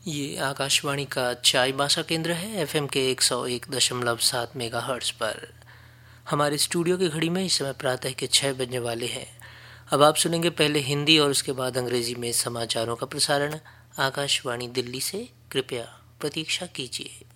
ये आकाशवाणी का चाईबासा केंद्र है एफएम के 101.7 मेगाहर्ट्ज़ पर। हमारे स्टूडियो की घड़ी में इस समय प्रातः के 6 बजने वाले हैं। अब आप सुनेंगे पहले हिंदी और उसके बाद अंग्रेजी में समाचारों का प्रसारण आकाशवाणी दिल्ली से। कृपया प्रतीक्षा कीजिए।